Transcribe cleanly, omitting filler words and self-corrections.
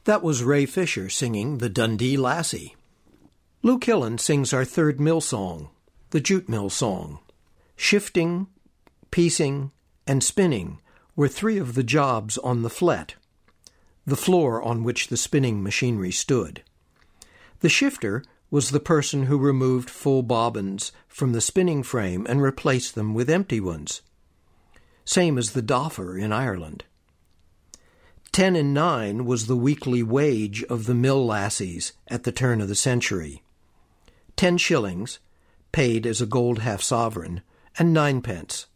That was Ray Fisher singing The Dundee Lassie. Lou Killen sings our third mill song, the jute mill song. Shifting, piecing, and spinning were three of the jobs on the flet, the floor on which the spinning machinery stood. The shifter was the person who removed full bobbins from the spinning frame and replaced them with empty ones. Same as the doffer in Ireland. 10 and 9 was the weekly wage of the mill lassies at the turn of the century. 10 shillings, paid as a gold half-sovereign, and 9 pence.